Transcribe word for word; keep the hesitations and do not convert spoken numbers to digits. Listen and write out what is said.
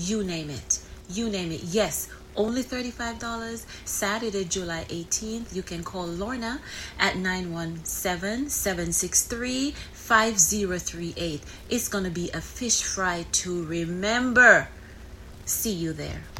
You name it. You name it. Yes, only thirty-five dollars. Saturday, July eighteenth. You can call Lorna at nine one seven, seven six three, five zero three eight. It's going to be a fish fry to remember. See you there.